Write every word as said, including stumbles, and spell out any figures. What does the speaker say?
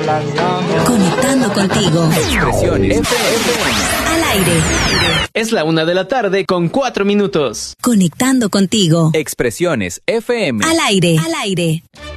Conectando contigo. Expresiones F M. Al aire. Es la una de la tarde con cuatro minutos. Conectando contigo. Expresiones F M. Al aire. Al aire.